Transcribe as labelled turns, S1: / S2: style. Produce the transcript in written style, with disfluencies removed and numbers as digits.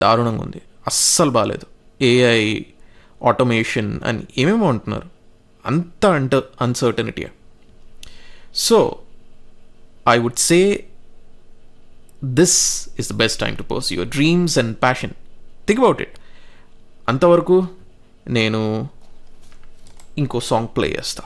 S1: దారుణంగా ఉంది, అస్సలు బాగాలేదు. ఏఐ ఆటోమేషన్ అని ఏమేమో అంటున్నారు, అంత uncertainty. So I would say this is the best time to pursue your dreams and passion. Think about it. అంతవరకు నేను ఇంకో సాంగ్ ప్లే చేస్తా.